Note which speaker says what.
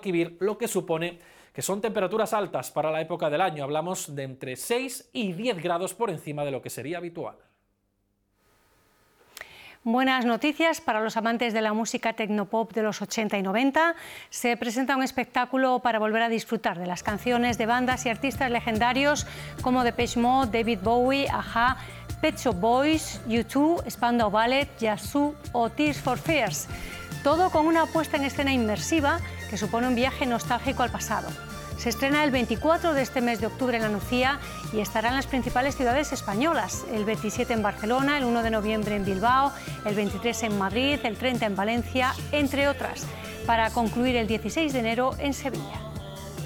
Speaker 1: Guadalquivir, lo que supone que son temperaturas altas para la época del año. Hablamos de entre 6 y 10 grados por encima de lo que sería habitual.
Speaker 2: Buenas noticias para los amantes de la música tecnopop de los 80 y 90. Se presenta un espectáculo para volver a disfrutar de las canciones de bandas y artistas legendarios como Depeche Mode, David Bowie, a-ha, Pet Shop Boys, U2, Spandau Ballet, Yazoo o Tears for Fears. Todo con una puesta en escena inmersiva que supone un viaje nostálgico al pasado. Se estrena el 24 de este mes de octubre en La Nucía y estará en las principales ciudades españolas, el 27 en Barcelona, el 1 de noviembre en Bilbao, el 23 en Madrid, el 30 en Valencia, entre otras, para concluir el 16 de enero en Sevilla.